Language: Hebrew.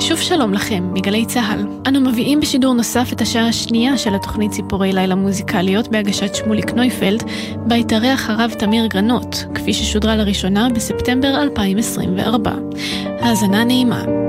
שוב שלום לכם, מגלי צהל. אנו מביאים בשידור נוסף את השעה השנייה של התוכנית ציפורי לילה מוזיקליות בהגשת שמוליק נויפלד, בה התארח הרב תמיר גרנות, כפי ששודרה לראשונה בספטמבר 2024. האזנה נעימה.